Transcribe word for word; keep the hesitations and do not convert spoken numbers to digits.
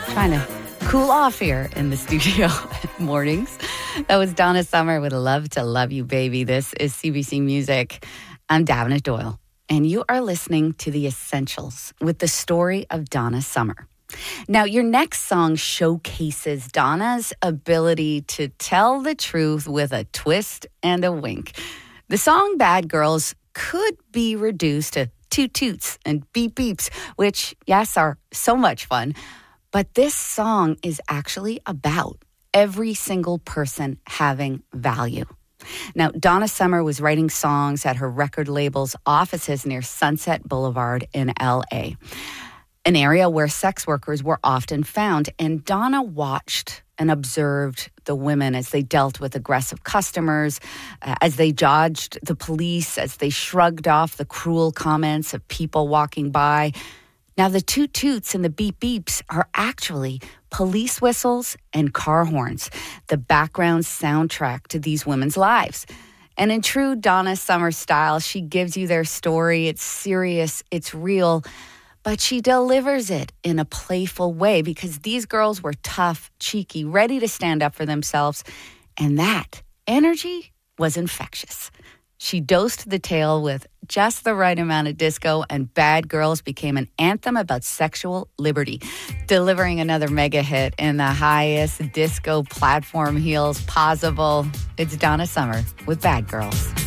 trying to cool off here in the studio mornings. That was Donna Summer with Love to Love You, Baby. This is C B C Music. I'm Davina Doyle, and you are listening to The Essentials with the story of Donna Summer. Now, your next song showcases Donna's ability to tell the truth with a twist and a wink. The song Bad Girls could be reduced to toot toots and beep beeps, which, yes, are so much fun. But this song is actually about every single person having value. Now, Donna Summer was writing songs at her record label's offices near Sunset Boulevard in L A, an area where sex workers were often found. And Donna watched and observed the women as they dealt with aggressive customers, uh, as they dodged the police, as they shrugged off the cruel comments of people walking by. Now, the toot toots and the beep beeps are actually police whistles and car horns, the background soundtrack to these women's lives. And in true Donna Summer style, she gives you their story. It's serious, it's real, but she delivers it in a playful way because these girls were tough, cheeky, ready to stand up for themselves. And that energy was infectious. She dosed the tale with just the right amount of disco, and Bad Girls became an anthem about sexual liberty, delivering another mega hit in the highest disco platform heels possible. It's Donna Summer with Bad Girls.